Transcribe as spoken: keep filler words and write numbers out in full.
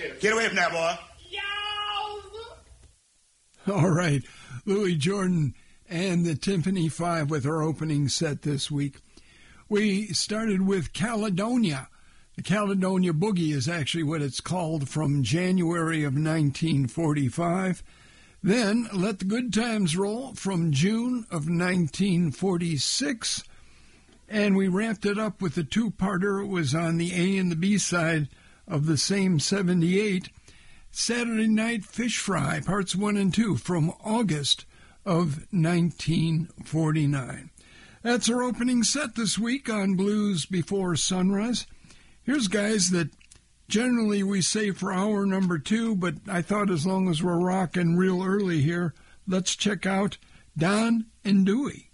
Get away from that, boy. All right, Louis Jordan and the Timpani Five with our opening set this week. We started with Caledonia. The Caledonia Boogie is actually what it's called, from January of nineteen forty-five. Then Let the Good Times Roll from June of nineteen forty-six. And we wrapped it up with a two-parter. It was on the A and the B side of the same seventy-eight. Saturday Night Fish Fry, parts one and two, from August of nineteen forty-nine. That's our opening set this week on Blues Before Sunrise. Here's guys that generally we save for hour number two, but I thought as long as we're rocking real early here, let's check out Don and Dewey.